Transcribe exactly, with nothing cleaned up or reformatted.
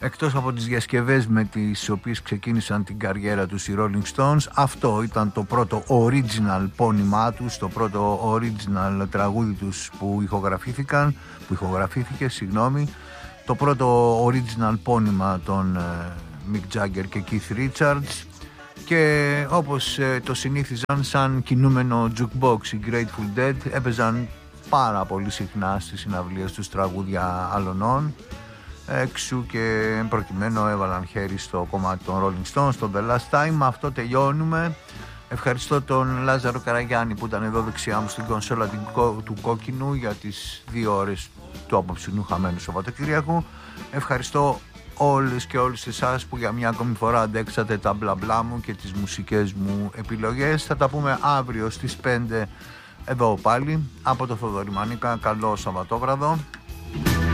εκτός από τις διασκευές με τις οποίες ξεκίνησαν την καριέρα τους οι Rolling Stones, αυτό ήταν το πρώτο original πόνημά τους, το πρώτο original τραγούδι τους που ηχογραφήθηκαν, που ηχογραφήθηκε, συγγνώμη, το πρώτο original πόνημα των Mick Jagger και Keith Richards, και όπως το συνήθιζαν σαν κινούμενο jukebox οι Grateful Dead έπαιζαν πάρα πολύ συχνά στις συναυλίες τους τραγούδια αλωνών, έξω και προκειμένου έβαλαν χέρι στο κομμάτι των Rolling Stones, το The Last Time. Με αυτό τελειώνουμε. Ευχαριστώ τον Λάζαρο Καραγιάννη που ήταν εδώ δεξιά μου στην κονσόλα του κόκκινου για τις δύο ώρες του απόψινού χαμένου Σαββατοκύριακου. Ευχαριστώ όλες και όλους εσάς που για μια ακόμη φορά αντέξατε τα μπλα μπλα μου και τις μουσικές μου επιλογές. Θα τα πούμε αύριο στις πέντε εδώ πάλι από το Θοδωρή Μανίκα. Καλό Σαββατόβραδο.